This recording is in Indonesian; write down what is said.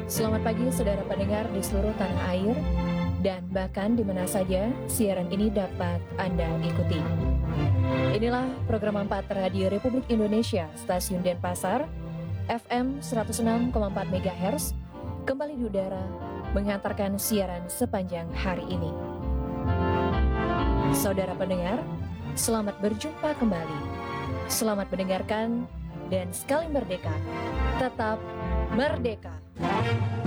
Selamat pagi saudara pendengar di seluruh tanah air dan bahkan di mana saja siaran ini dapat Anda ikuti. Inilah program 4 Radio Republik Indonesia, Stasiun Denpasar, FM 106,4 MHz, kembali di udara menghantarkan siaran sepanjang hari ini. Saudara pendengar, selamat berjumpa kembali. Selamat mendengarkan dan sekali merdeka, tetap merdeka.